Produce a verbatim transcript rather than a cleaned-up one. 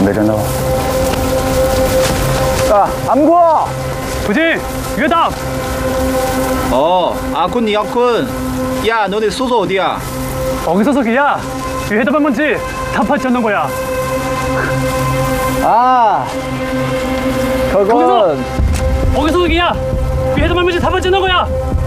내려놔. 아, 암구! 부진, 유해답! 어, 아쿤 니아쿤. 야, 너네 소소 어디야? 어기서 서기야! 유해답한 뭔지 다 파지 않는 거야. 아, 그건 어기서 서기야! 유해답한 뭔지 다 파지 않는 거야!